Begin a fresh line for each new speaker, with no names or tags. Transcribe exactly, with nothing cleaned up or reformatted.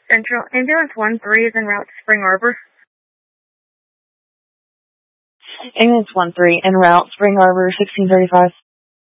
Central, ambulance one three is en route to Spring Arbor.
Ambulance one three en route, Spring Arbor, sixteen thirty-five.